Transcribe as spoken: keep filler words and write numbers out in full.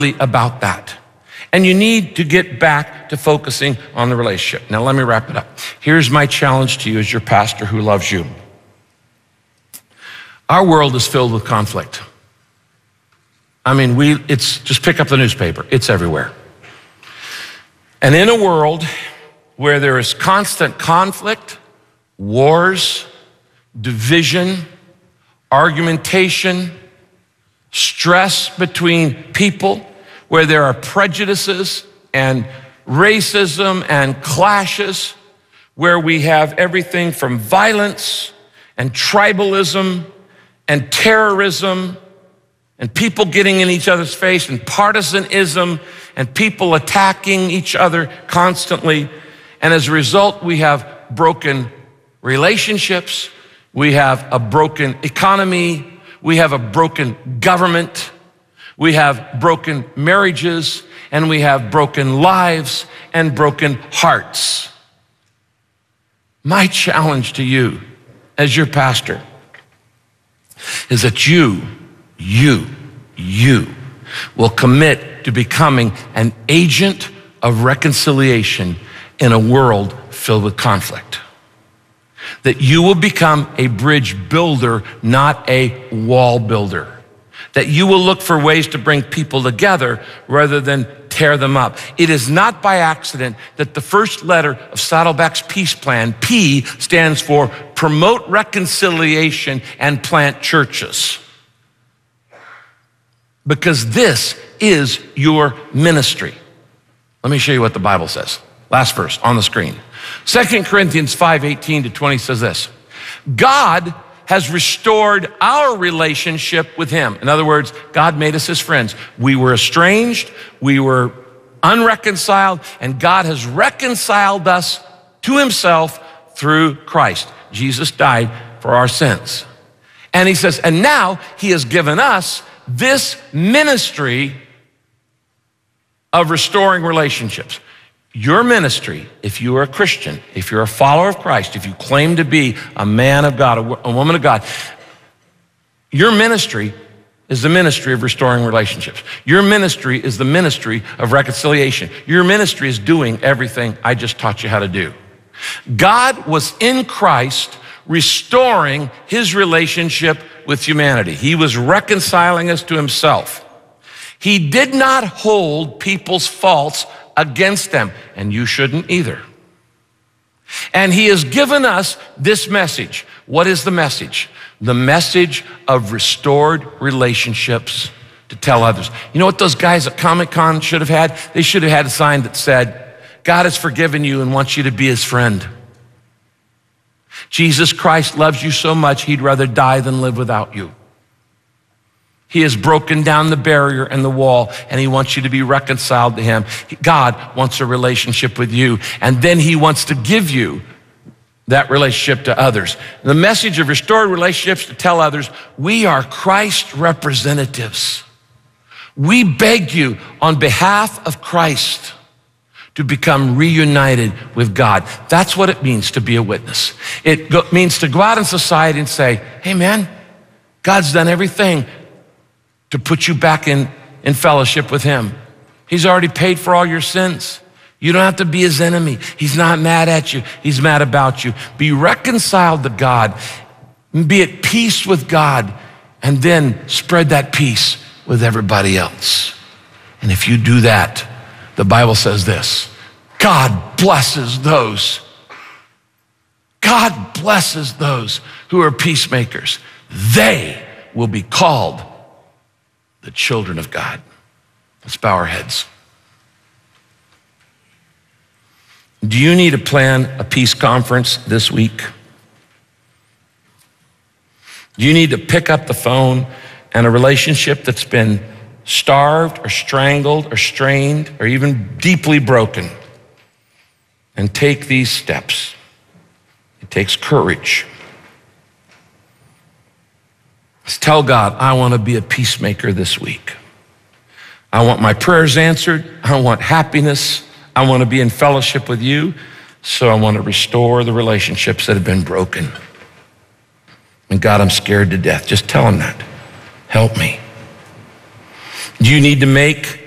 about that. And you need to get back to focusing on the relationship. Now, let me wrap it up. Here's my challenge to you as your pastor who loves you. Our world is filled with conflict. I mean, we, it's, just pick up the newspaper. It's everywhere. And in a world where there is constant conflict, wars, division, argumentation, stress between people, where there are prejudices and racism and clashes, where we have everything from violence and tribalism and terrorism and people getting in each other's face and partisanism and people attacking each other constantly. And as a result, we have broken relationships, we have a broken economy, we have a broken government, we have broken marriages, and we have broken lives and broken hearts. My challenge to you as your pastor is that you, you, you will commit to becoming an agent of reconciliation in a world filled with conflict. That you will become a bridge builder, not a wall builder. That you will look for ways to bring people together rather than tear them up. It is not by accident that the first letter of Saddleback's peace plan, P, stands for promote reconciliation and plant churches. Because this is your ministry. Let me show you what the Bible says. Last verse on the screen. Second Corinthians five, eighteen to twenty says this. God has restored our relationship with him. In other words, God made us his friends. We were estranged, we were unreconciled, and God has reconciled us to himself through Christ. Jesus died for our sins. And he says, and now he has given us this ministry of restoring relationships. Your ministry, if you are a Christian, if you're a follower of Christ, if you claim to be a man of God, a, a woman of God, your ministry is the ministry of restoring relationships. Your ministry is the ministry of reconciliation. Your ministry is doing everything I just taught you how to do. God was in Christ restoring his relationship with humanity. He was reconciling us to himself. He did not hold people's faults against them, and you shouldn't either. And he has given us this message. What is the message? The message of restored relationships to tell others. You know what those guys at Comic-Con should have had? They should have had a sign that said, God has forgiven you and wants you to be his friend. Jesus Christ loves you so much, he'd rather die than live without you. He has broken down the barrier and the wall, and he wants you to be reconciled to him. God wants a relationship with you, and then he wants to give you that relationship to others. The message of restored relationships to tell others, we are Christ representatives. We beg you on behalf of Christ to become reunited with God. That's what it means to be a witness. It go- means to go out in society and say, hey man, God's done everything to put you back in, in fellowship with him. He's already paid for all your sins. You don't have to be his enemy. He's not mad at you. He's mad about you. Be reconciled to God. Be at peace with God. And then spread that peace with everybody else. And if you do that, the Bible says this, God blesses those. God blesses those who are peacemakers. They will be called the children of God. Let's bow our heads. Do you need to plan a peace conference this week? Do you need to pick up the phone and a relationship that's been starved or strangled or strained or even deeply broken and take these steps? It takes courage. Just tell God, I want to be a peacemaker this week. I want my prayers answered. I want happiness. I want to be in fellowship with you. So I want to restore the relationships that have been broken. And God, I'm scared to death. Just tell him that. Help me. Do you need to make